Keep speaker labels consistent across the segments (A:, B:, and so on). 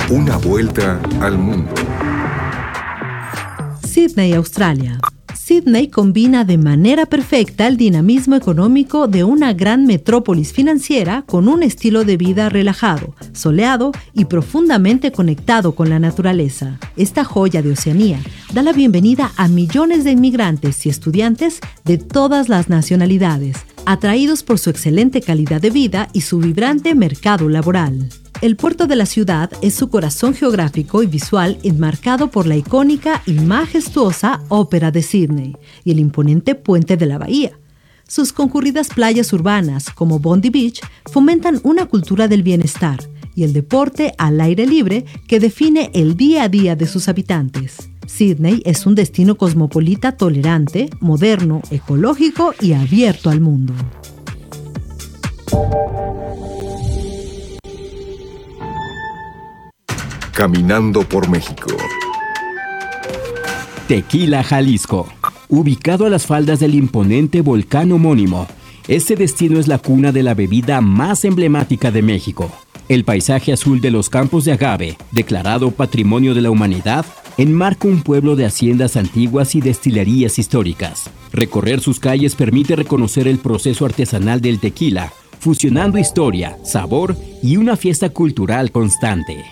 A: Una vuelta al mundo.
B: Sídney, Australia. Sídney combina de manera perfecta el dinamismo económico de una gran metrópolis financiera con un estilo de vida relajado, soleado y profundamente conectado con la naturaleza. Esta joya de Oceanía da la bienvenida a millones de inmigrantes y estudiantes de todas las nacionalidades, atraídos por su excelente calidad de vida y su vibrante mercado laboral. El puerto de la ciudad es su corazón geográfico y visual enmarcado por la icónica y majestuosa Ópera de Sídney y el imponente puente de la bahía. Sus concurridas playas urbanas, como Bondi Beach, fomentan una cultura del bienestar y el deporte al aire libre que define el día a día de sus habitantes. Sídney es un destino cosmopolita tolerante, moderno, ecológico y abierto al mundo.
A: Caminando por México.
C: Tequila, Jalisco. Ubicado a las faldas del imponente volcán homónimo, este destino es la cuna de la bebida más emblemática de México. El paisaje azul de los campos de agave, declarado Patrimonio de la Humanidad, enmarca un pueblo de haciendas antiguas y destilerías históricas. Recorrer sus calles permite reconocer el proceso artesanal del tequila, fusionando historia, sabor y una fiesta cultural constante.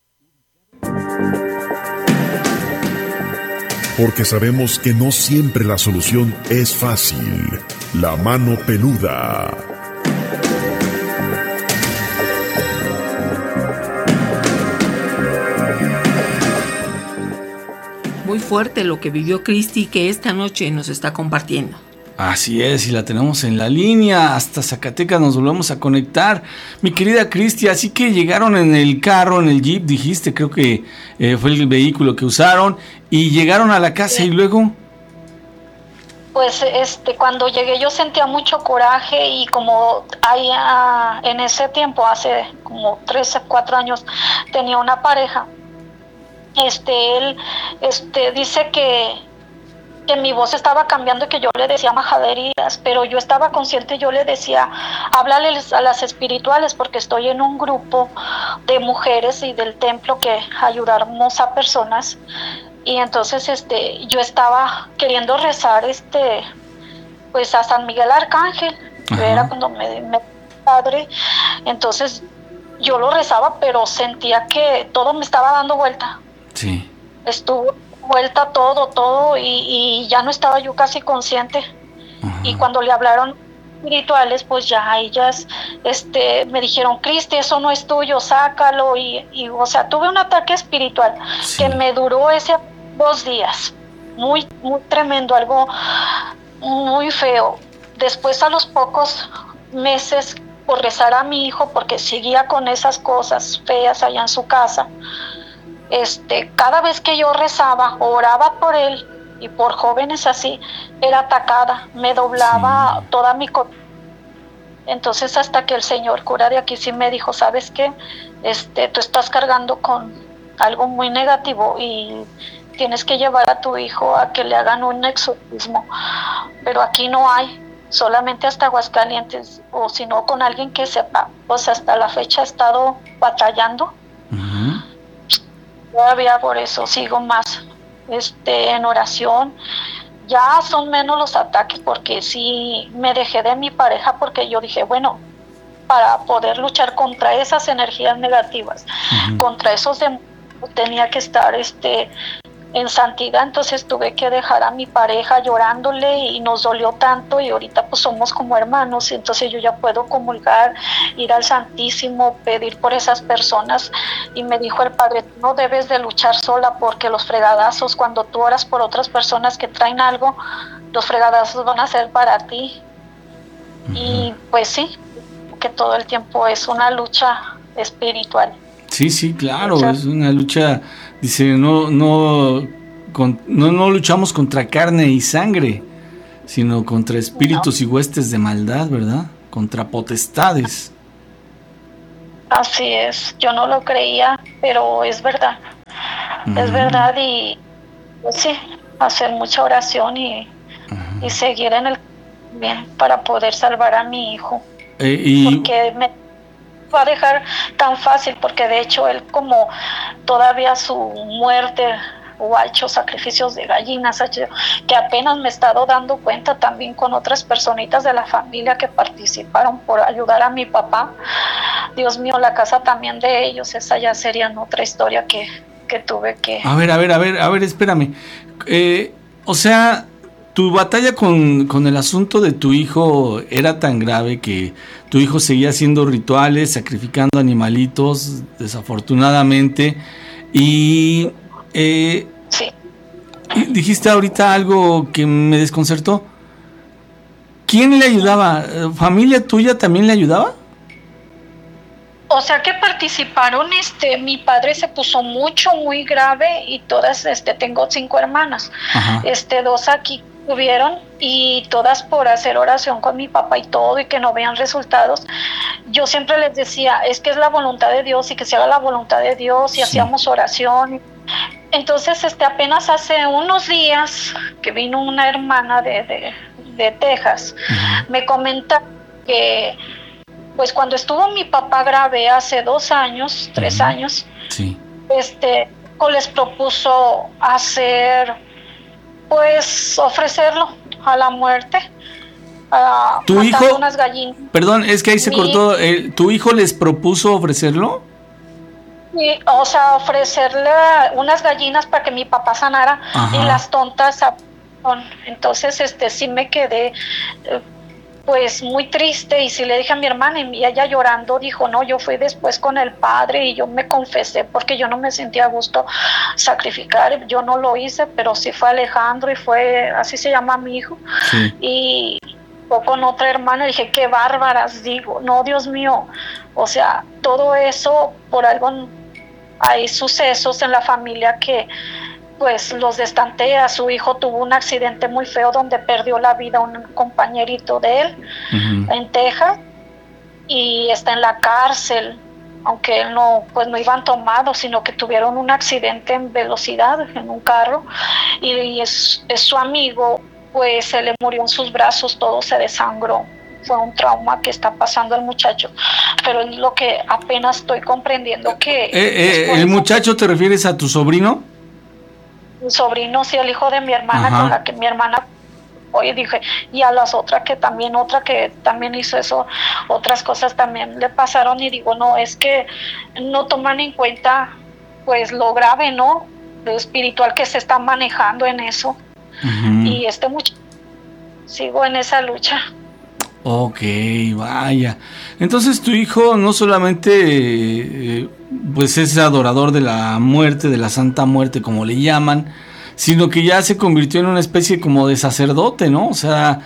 D: Porque sabemos que no siempre la solución es fácil. La mano peluda.
E: Muy fuerte lo que vivió Cristi, que esta noche nos está compartiendo.
F: Así es, y la tenemos en la línea, hasta Zacatecas nos volvemos a conectar. Mi querida Cristi, así que llegaron en el carro, en el Jeep, dijiste, creo que fue el vehículo que usaron, y llegaron a la casa y luego...
G: Pues cuando llegué yo sentía mucho coraje y como en ese tiempo, hace como 13, 4 años, tenía una pareja. Él dice que mi voz estaba cambiando y que yo le decía majaderías, pero yo estaba consciente, yo le decía, háblales a las espirituales porque estoy en un grupo de mujeres y del templo que ayudamos a personas, y entonces yo estaba queriendo rezar pues a San Miguel Arcángel. Ajá. Era cuando me padre, entonces yo lo rezaba, pero sentía que todo me estaba dando vuelta.
F: Sí.
G: Estuvo vuelta todo y ya no estaba yo casi consciente. Uh-huh. Y cuando le hablaron espirituales, pues ya ellas me dijeron, Cristi, eso no es tuyo, sácalo, y o sea, tuve un ataque espiritual. Sí. Que me duró 2 días, muy tremendo, algo muy feo. Después, a los pocos meses, por rezar a mi hijo, porque seguía con esas cosas feas allá en su casa, cada vez que yo rezaba, oraba por él y por jóvenes así, era atacada, me doblaba. Sí. Toda mi entonces hasta que el señor cura de aquí sí me dijo, ¿sabes qué? Tú estás cargando con algo muy negativo y tienes que llevar a tu hijo a que le hagan un exorcismo, pero aquí no hay, solamente hasta Aguascalientes, o si no con alguien que sepa. Pues hasta la fecha he estado batallando. Uh-huh. Todavía por eso sigo más en oración. Ya son menos los ataques porque sí me dejé de mi pareja, porque yo dije, bueno, para poder luchar contra esas energías negativas, uh-huh, contra esos demonios, tenía que estar en santidad. Entonces tuve que dejar a mi pareja llorándole y nos dolió tanto, y ahorita pues somos como hermanos. Entonces yo ya puedo comulgar, ir al Santísimo, pedir por esas personas. Y me dijo el padre, tú no debes de luchar sola, porque los fregadazos, cuando tú oras por otras personas que traen algo, los fregadazos van a ser para ti. Uh-huh. Y pues sí, que todo el tiempo es una lucha espiritual.
F: Sí, claro, es una lucha. Dice, no luchamos contra carne y sangre, sino contra espíritus y huestes de maldad, ¿verdad? Contra potestades.
G: Así es, yo no lo creía, pero es verdad. Uh-huh. Es verdad, y pues sí, hacer mucha oración y seguir en el bien para poder salvar a mi hijo.
F: Y...
G: porque va a dejar tan fácil, porque de hecho él, como todavía su muerte, o ha hecho sacrificios de gallinas, que apenas me he estado dando cuenta también con otras personitas de la familia que participaron por ayudar a mi papá. Dios mío, la casa también de ellos, esa ya sería otra historia que tuve que...
F: A ver, espérame. O sea, tu batalla con el asunto de tu hijo era tan grave que tu hijo seguía haciendo rituales, sacrificando animalitos, desafortunadamente, y...
G: Sí.
F: Dijiste ahorita algo que me desconcertó. ¿Quién le ayudaba? ¿Familia tuya también le ayudaba?
G: O sea que participaron, mi padre se puso muy grave, y todas, tengo 5 hermanas,
F: Ajá.
G: 2 aquí tuvieron, y todas por hacer oración con mi papá y todo, y que no vean resultados. Yo siempre les decía, es que es la voluntad de Dios, y que se haga la voluntad de Dios, y
F: Sí.
G: hacíamos oración. Entonces, apenas hace unos días que vino una hermana de Texas,
F: Uh-huh.
G: me comenta que, pues cuando estuvo mi papá grave hace 2 años, 3
F: Uh-huh.
G: años,
F: Sí.
G: les propuso hacer, pues, ofrecerlo a la muerte,
F: ¿Tu
G: matando
F: hijo?
G: unas gallinas.
F: Perdón, es que ahí se cortó. ¿Tu hijo les propuso ofrecerlo?
G: Sí, o sea, ofrecerle unas gallinas para que mi papá sanara.
F: Ajá.
G: Y las tontas, entonces, sí me quedé, pues, muy triste, y sí le dije a mi hermana, y ella llorando dijo, no, yo fui después con el padre y yo me confesé porque yo no me sentía a gusto sacrificar. Yo no lo hice, pero sí fue Alejandro, y fue, así se llama mi hijo.
F: Sí.
G: Y fue con otra hermana, y dije, qué bárbaras, digo, no, Dios mío, o sea, todo eso por algo. Hay sucesos en la familia que, pues, los destantea. Su hijo tuvo un accidente muy feo donde perdió la vida un compañerito de él. Uh-huh. En Texas, y está en la cárcel, aunque él no iban tomados, sino que tuvieron un accidente en velocidad en un carro, y es su amigo, pues se le murió en sus brazos, todo se desangró. Fue un trauma que está pasando el muchacho, pero es lo que apenas estoy comprendiendo que...
F: ¿El muchacho te refieres a tu sobrino?
G: Mi sobrino, sí, el hijo de mi hermana. Ajá. Con la que mi hermana... Oye, dije, y a las otras otra que también hizo eso, otras cosas también le pasaron, y digo, no, es que no toman en cuenta, pues, lo grave, ¿no?, lo espiritual que se está manejando en eso. Uh-huh. Y muchacho, sigo en esa lucha.
F: Ok, vaya. Entonces tu hijo no solamente pues es adorador de la muerte, de la Santa Muerte, como le llaman, sino que ya se convirtió en una especie como de sacerdote, ¿no? O sea,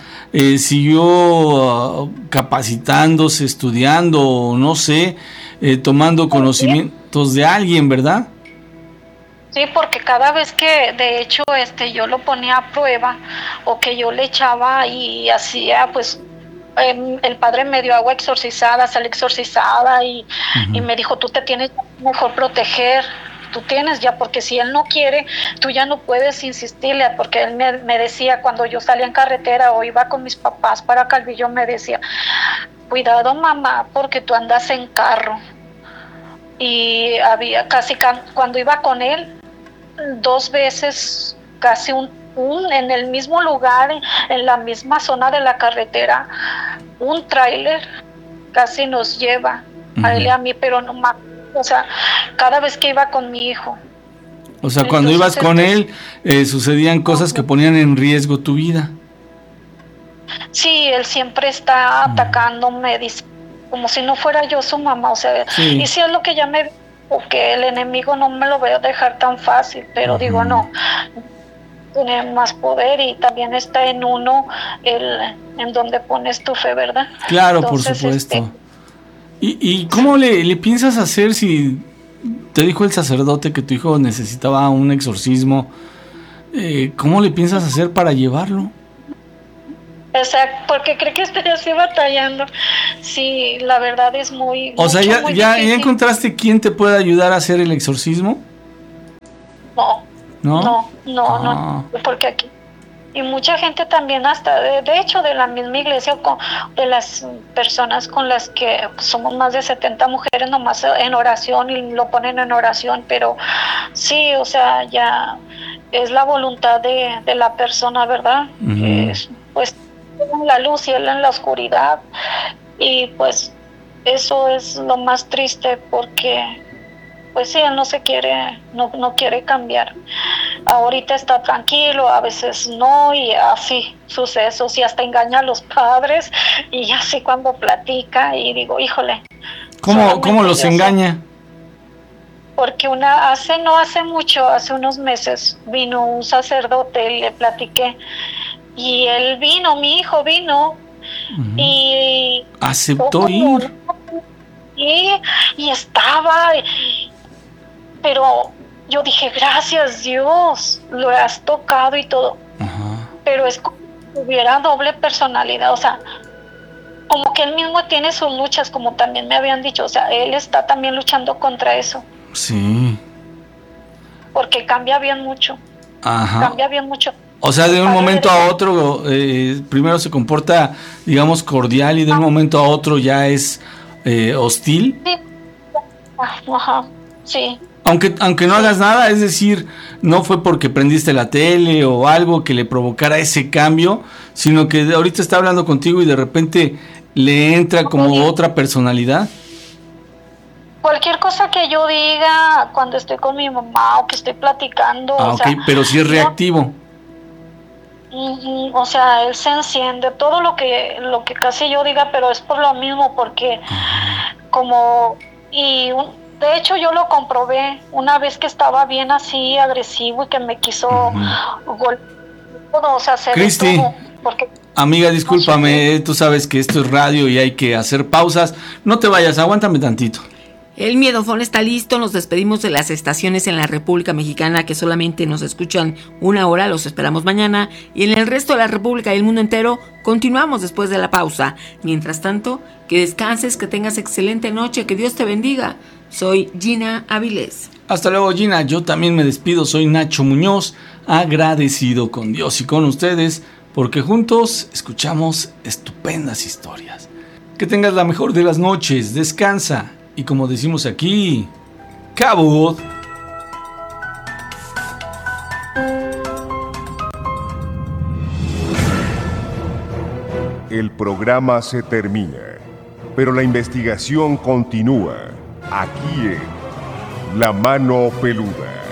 F: siguió capacitándose, estudiando, no sé, tomando conocimientos de alguien, ¿verdad?
G: Sí, porque cada vez que, de hecho, yo lo ponía a prueba, o que yo le echaba y hacía, pues, el padre me dio agua exorcizada, sal exorcizada, y me dijo, tú te tienes mejor proteger, tú tienes ya, porque si él no quiere, tú ya no puedes insistirle, porque él me decía, cuando yo salía en carretera o iba con mis papás para Calvillo, me decía, cuidado mamá, porque tú andas en carro. Y había casi, cuando iba con él, 2 veces, casi en el mismo lugar, en la misma zona de la carretera, un tráiler casi nos lleva a él y a mí, pero no más, o sea, cada vez que iba con mi hijo.
F: O sea, cuando ibas con él, sucedían cosas que ponían en riesgo tu vida.
G: Sí, él siempre está atacándome, dice, como si no fuera yo su mamá, o sea, sí. Y si es lo que ya me... porque el enemigo no me lo voy a dejar tan fácil, pero digo, no, tiene más poder, y también está en uno en donde pones tu fe, ¿verdad?
F: Claro, entonces, por supuesto. ¿Y cómo le piensas hacer si te dijo el sacerdote que tu hijo necesitaba un exorcismo? ¿Cómo le piensas hacer para llevarlo?
G: Exacto, porque creo que estoy así batallando. Sí, la verdad es muy...
F: O sea, ¿ya encontraste quién te puede ayudar a hacer el exorcismo?
G: No, porque aquí Y mucha gente también, hasta de hecho de la misma iglesia, de las personas con las que somos más de 70 mujeres nomás en oración, y lo ponen en oración, pero sí, o sea, ya es la voluntad de la persona, ¿verdad? Pues en la luz y él en la oscuridad, y pues eso es lo más triste, porque pues sí, él no quiere cambiar. Ahorita está tranquilo, a veces no, y así sucesos, y hasta engaña a los padres, y así cuando platica, y digo, híjole.
F: ¿Cómo los engaña?
G: Porque no hace mucho, hace unos meses, vino un sacerdote y le platiqué, y él vino, mi hijo vino, y
F: aceptó ir.
G: Y estaba, pero yo dije, gracias Dios, lo has tocado y todo. Pero es como si tuviera doble personalidad, o sea, como que él mismo tiene sus luchas, como también me habían dicho, o sea, él está también luchando contra eso.
F: Sí.
G: Porque cambia bien mucho. Cambia bien mucho.
F: O sea, de un momento a otro, primero se comporta, digamos, cordial, y de un momento a otro ya es hostil.
G: Sí. Sí.
F: Aunque no hagas nada, es decir, no fue porque prendiste la tele o algo que le provocara ese cambio, sino que ahorita está hablando contigo y de repente le entra como otra personalidad.
G: Cualquier cosa que yo diga cuando estoy con mi mamá o que estoy platicando.
F: O sea, pero sí es reactivo.
G: O sea, él se enciende, todo lo que casi yo diga, pero es por lo mismo, porque de hecho yo lo comprobé una vez que estaba bien así agresivo y que me quiso golpear, o sea, hacer
F: Cristi,
G: todo, porque
F: amiga, discúlpame, tú sabes que esto es radio y hay que hacer pausas. No te vayas, aguántame tantito.
E: El Miedofón está listo, nos despedimos de las estaciones en la República Mexicana que solamente nos escuchan 1 hora, los esperamos mañana, y en el resto de la República y el mundo entero continuamos después de la pausa. Mientras tanto, que descanses, que tengas excelente noche, que Dios te bendiga. Soy Gina Avilés.
F: Hasta luego, Gina. Yo también me despido, soy Nacho Muñoz, agradecido con Dios y con ustedes, porque juntos escuchamos estupendas historias. Que tengas la mejor de las noches, descansa. Y como decimos aquí, ¡Cabot!
H: El programa se termina, pero la investigación continúa aquí en La Mano Peluda.